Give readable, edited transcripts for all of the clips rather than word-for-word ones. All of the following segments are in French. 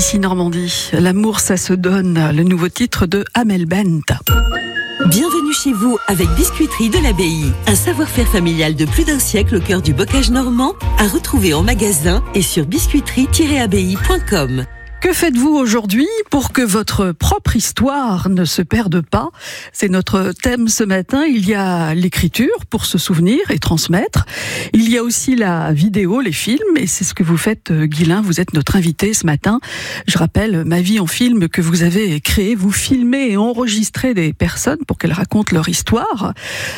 BBC Normandie. L'amour, ça se donne, le nouveau titre de Amel Bent. Bienvenue chez vous avec Biscuiterie de l'Abbaye. Un savoir-faire familial de plus d'un siècle au cœur du bocage normand, à retrouver en magasin et sur biscuiterie-abbaye.com. Que faites-vous aujourd'hui pour que votre propre histoire ne se perde pas ? C'est notre thème ce matin. Il y a l'écriture pour se souvenir et transmettre. Il y a aussi la vidéo, les films, et c'est ce que vous faites, Guylain. Vous êtes notre invité ce matin. Je rappelle Ma vie en film que vous avez créé. Vous filmez et enregistrez des personnes pour qu'elles racontent leur histoire.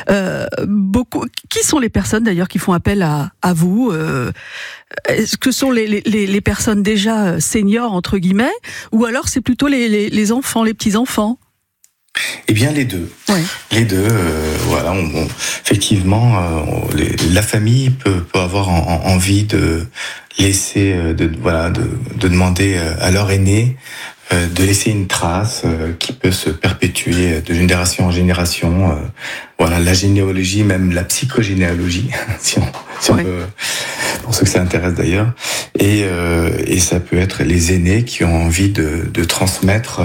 Qui sont les personnes d'ailleurs qui font appel à vous ? Est-ce que ce sont les personnes déjà seniors entre guillemets, ou alors c'est plutôt les enfants, les petits-enfants? Eh bien les deux. Ouais. Les deux, voilà. Effectivement, la famille peut avoir envie de laisser, de demander à leur aîné de laisser une trace qui peut se perpétuer de génération en génération. Voilà, la généalogie, même la psychogénéalogie, si on peut, pour ceux que ça intéresse d'ailleurs. Et ça peut être les aînés qui ont envie de transmettre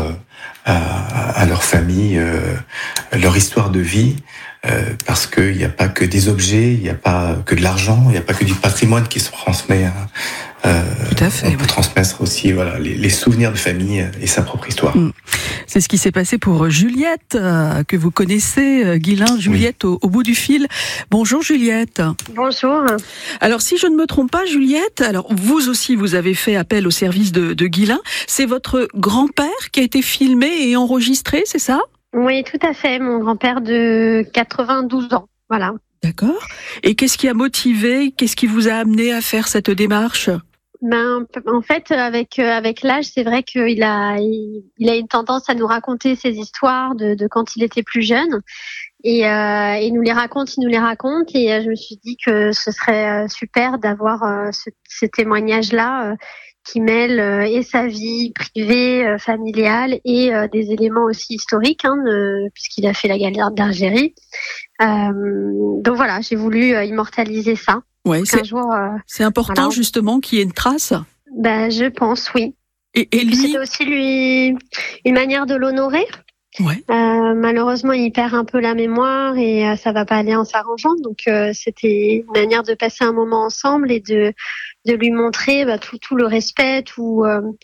à leur famille leur histoire de vie, parce qu'il n'y a pas que des objets, il n'y a pas que de l'argent, il n'y a pas que du patrimoine qui se transmet. Tout à fait, on peut transmettre aussi les souvenirs de famille et sa propre histoire. C'est ce qui s'est passé pour Juliette, que vous connaissez, Guylain. Juliette, oui. au bout du fil. Bonjour Juliette. Bonjour. Alors si je ne me trompe pas, Juliette, alors vous aussi vous avez fait appel au service de Guylain. C'est votre grand-père qui a été filmé et enregistré, c'est ça ? Oui, tout à fait. Mon grand-père de 92 ans. Voilà. D'accord. Et qu'est-ce qui a motivé, qu'est-ce qui vous a amené à faire cette démarche ? En fait, avec l'âge, c'est vrai qu'il a une tendance à nous raconter ses histoires de quand il était plus jeune, et il nous les raconte, et je me suis dit que ce serait super d'avoir ce témoignage-là qui mêle et sa vie privée, familiale, et des éléments aussi historiques, puisqu'il a fait la guerre d'Algérie. Donc voilà, j'ai voulu immortaliser ça. Ouais, c'est important, voilà. Justement qu'il y ait une trace. Je pense, oui. Et lui, c'était aussi une manière de l'honorer. Ouais. Malheureusement, il perd un peu la mémoire et ça va pas aller en s'arrangeant. Donc c'était une manière de passer un moment ensemble et de lui montrer tout le respect, toute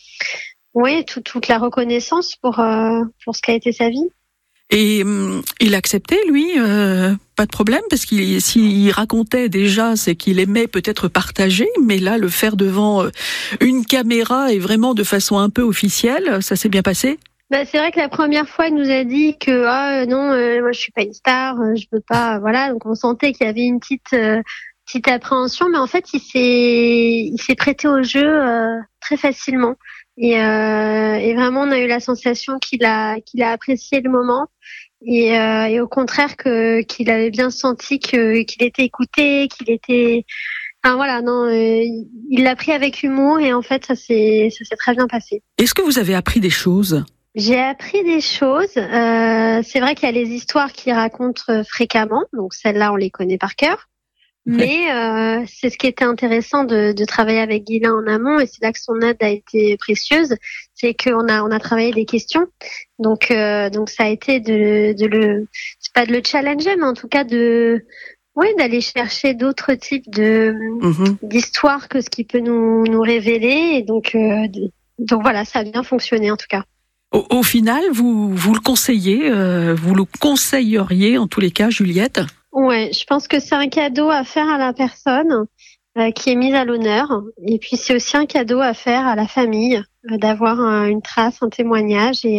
la reconnaissance pour ce qu'a été sa vie. Et il acceptait, lui, pas de problème, parce qu'il s'il racontait déjà, c'est qu'il aimait peut-être partager, mais là, le faire devant une caméra et vraiment de façon un peu officielle, ça s'est bien passé ? C'est vrai que la première fois, il nous a dit que non, moi je suis pas une star, je peux pas, voilà. Donc on sentait qu'il y avait une petite appréhension, mais en fait il s'est prêté au jeu très facilement. Et vraiment, on a eu la sensation qu'il a apprécié le moment, et au contraire qu'il avait bien senti qu'il était écouté, qu'il était. Enfin voilà, non, il l'a pris avec humour, et en fait ça s'est très bien passé. Est-ce que vous avez appris des choses ? J'ai appris des choses. C'est vrai qu'il y a les histoires qu'il raconte fréquemment, donc celles-là on les connaît par cœur. Mais c'est ce qui était intéressant de travailler avec Guylain en amont, et c'est là que son aide a été précieuse, c'est qu'on a travaillé des questions. Donc ça a été c'est pas de le challenger, mais en tout cas d'aller chercher d'autres types d'histoires que ce qui peut nous révéler, et donc voilà, ça a bien fonctionné en tout cas. Au final, vous le conseillez, vous le conseilleriez en tous les cas, Juliette ? Ouais, je pense que c'est un cadeau à faire à la personne qui est mise à l'honneur, et puis c'est aussi un cadeau à faire à la famille d'avoir une trace, un témoignage, et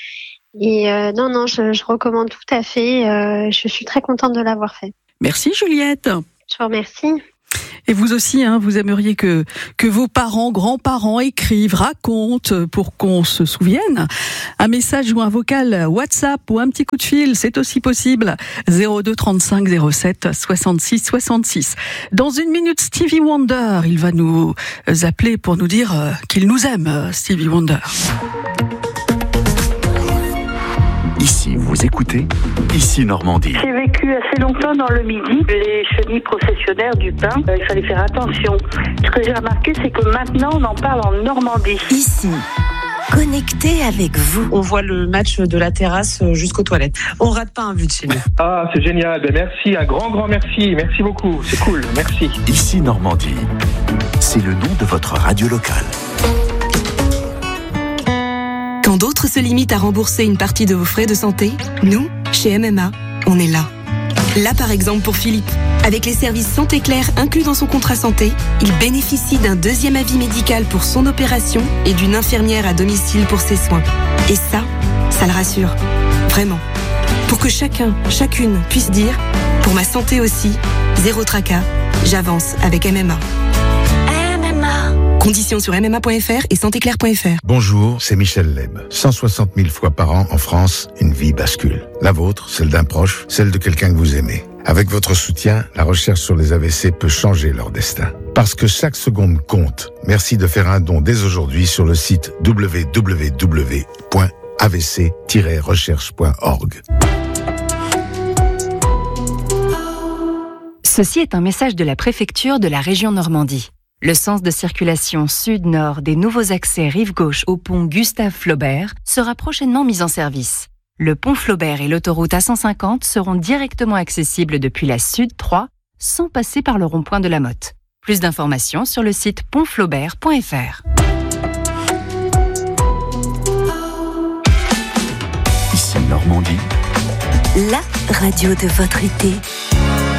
non, je recommande tout à fait. Je suis très contente de l'avoir fait. Merci Juliette. Je vous remercie. Et vous aussi, vous aimeriez que vos parents, grands-parents écrivent, racontent pour qu'on se souvienne. Un message ou un vocal WhatsApp ou un petit coup de fil, c'est aussi possible. 02 35 07 66 66. Dans une minute, Stevie Wonder, il va nous appeler pour nous dire qu'il nous aime, Stevie Wonder. Ici, vous écoutez Ici Normandie. J'ai vécu assez longtemps dans le Midi. Les chenilles processionnaires du pain, il fallait faire attention. Ce que j'ai remarqué, c'est que maintenant, on en parle en Normandie. Ici, connecté avec vous. On voit le match de la terrasse jusqu'aux toilettes. On rate pas un but de chez nous. Ah, c'est génial. Ben, merci, un grand merci. Merci beaucoup. C'est cool. Merci. Ici Normandie. C'est le nom de votre radio locale. Quand d'autres se limitent à rembourser une partie de vos frais de santé, nous, chez MMA, on est là. Là, par exemple, pour Philippe. Avec les services Santé Claire inclus dans son contrat santé, il bénéficie d'un deuxième avis médical pour son opération et d'une infirmière à domicile pour ses soins. Et ça le rassure. Vraiment. Pour que chacun, chacune puisse dire « Pour ma santé aussi, zéro tracas, j'avance avec MMA ». Conditions sur MMA.fr et santéclair.fr. Bonjour, c'est Michel Leb. 160 000 fois par an en France, une vie bascule. La vôtre, celle d'un proche, celle de quelqu'un que vous aimez. Avec votre soutien, la recherche sur les AVC peut changer leur destin. Parce que chaque seconde compte. Merci de faire un don dès aujourd'hui sur le site www.avc-recherche.org. Ceci est un message de la préfecture de la région Normandie. Le sens de circulation sud-nord des nouveaux accès rive gauche au pont Gustave Flaubert sera prochainement mis en service. Le pont Flaubert et l'autoroute A150 seront directement accessibles depuis la Sud 3 sans passer par le rond-point de la Motte. Plus d'informations sur le site pontflaubert.fr. Ici Normandie. La radio de votre été.